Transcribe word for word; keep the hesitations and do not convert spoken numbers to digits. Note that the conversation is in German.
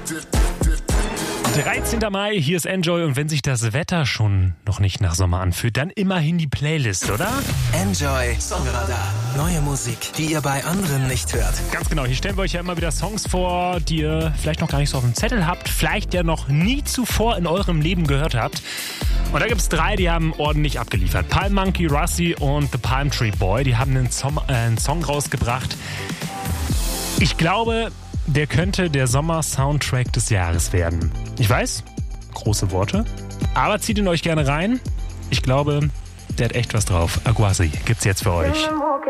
dreizehnter Mai, hier ist Enjoy und wenn sich das Wetter schon noch nicht nach Sommer anfühlt, dann immerhin die Playlist, oder? Enjoy Songradar. Neue Musik, die ihr bei anderen nicht hört. Ganz genau, hier stellen wir euch ja immer wieder Songs vor, die ihr vielleicht noch gar nicht so auf dem Zettel habt, vielleicht ja noch nie zuvor in eurem Leben gehört habt. Und da gibt es drei, die haben ordentlich abgeliefert. Palm Monkey, Russi und The Palm Tree Boy, die haben einen, Som- äh, einen Song rausgebracht. Ich glaube, der könnte der Sommer-Soundtrack des Jahres werden. Ich weiß, große Worte, aber zieht ihn euch gerne rein. Ich glaube, der hat echt was drauf. Aguasi gibt's jetzt für euch.